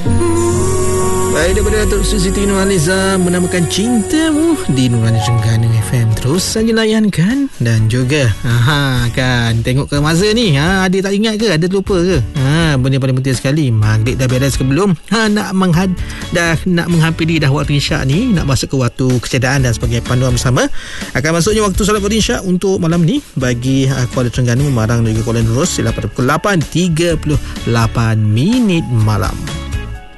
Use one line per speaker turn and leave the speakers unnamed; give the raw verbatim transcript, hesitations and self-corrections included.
Baik, daripada Datuk Siti Nurhaliza menamakan Cintamu di Nurani Terengganu F M. Terus saja layankan. Dan juga aha, kan tengok ke masa ni, ha, ada tak ingat ke, ada terlupa ke? Ha, benda paling penting sekali, maghrib dah beres ke belum? Ha, nak menghad dah nak menghampiri dah waktu isyak ni, nak masuk ke waktu kesediaan dan sebagai panduan bersama. Akan masuknya waktu solat waktu isyak untuk malam ni bagi uh, Kuala Terengganu, Marang dan juga Kuala Nerus sila pada pukul lapan tiga puluh lapan minit malam.